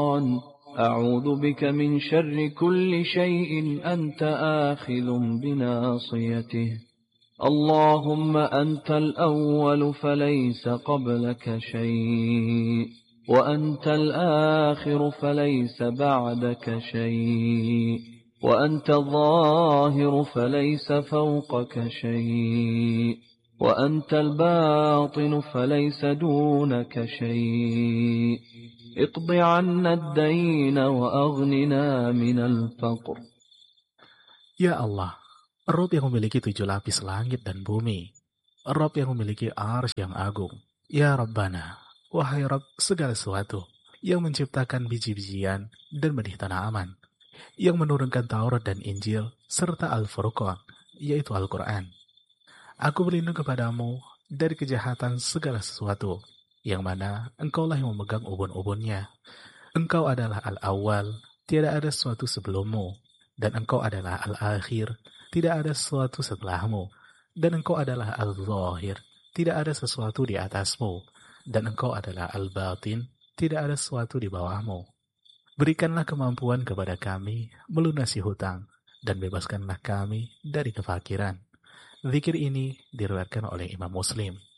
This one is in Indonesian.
أعوذ بك من شر كل شيء أنت آخذ بناصيته اللهم أنت الأول فليس قبلك شيء وأنت الآخر فليس بعدك شيء وأنت الظاهر فليس فوقك شيء وأنت الباطن فليس دونك شيء اقض عنا الدين وأغننا من الفقر. Ya Allah, Rabb yang memiliki 7 lapis langit dan bumi, Rabb yang memiliki arsy yang agung. Ya Rabbana, wahai Rabb segala sesuatu, yang menciptakan biji-bijian dan benih tanaman, yang menurunkan Taurat dan Injil, serta Al-Furqan, yaitu Al-Quran. Aku berlindung kepadamu dari kejahatan segala sesuatu, yang mana engkaulah yang memegang ubun-ubunnya. Engkau adalah Al-Awwal, tiada ada sesuatu sebelummu, dan engkau adalah Al-Akhir, tidak ada sesuatu setelahmu, dan engkau adalah Al-Zahir, tidak ada sesuatu di atasmu, dan engkau adalah Al-Batin, tidak ada sesuatu di bawahmu. Berikanlah kemampuan kepada kami melunasi hutang, dan bebaskanlah kami dari kefakiran. Zikir ini diriwayatkan oleh Imam Muslim.